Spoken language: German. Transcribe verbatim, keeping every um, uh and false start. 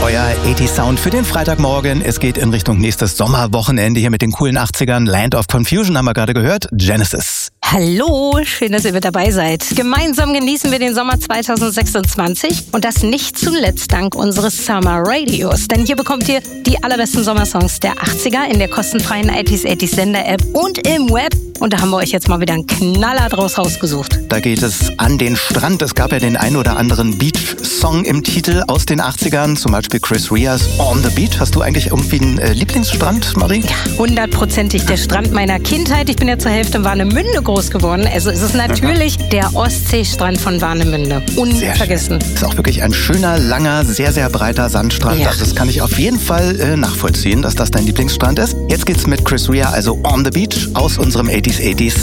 Euer achtziger Sound für den Freitagmorgen. Es geht in Richtung nächstes Sommerwochenende hier mit den coolen achtzigern. Land of Confusion haben wir gerade gehört. Genesis. Hallo, schön, dass ihr mit dabei seid. Gemeinsam genießen wir den Sommer zweitausendsechsundzwanzig und das nicht zuletzt dank unseres Summer Radios. Denn hier bekommt ihr die allerbesten Sommersongs der achtziger in der kostenfreien achtziger achtziger Sender-App und im Web. Und da haben wir euch jetzt mal wieder einen Knaller draus rausgesucht. Da geht es an den Strand. Es gab ja den ein oder anderen Beach-Song im Titel aus den achtzigern, zum Beispiel Chris Ria's On the Beach. Hast du eigentlich irgendwie einen äh, Lieblingsstrand, Marie? Ja, hundertprozentig der Strand meiner Kindheit. Ich bin ja zur Hälfte in Warnemünde groß geworden. Also es ist natürlich der Ostseestrand von Warnemünde. Unvergessen. Ist auch wirklich ein schöner, langer, sehr, sehr breiter Sandstrand. Ja. Also das kann ich auf jeden Fall äh, nachvollziehen, dass das dein Lieblingsstrand ist. Jetzt geht's mit Chris Ria, also On the Beach, aus unserem achtziger achtziger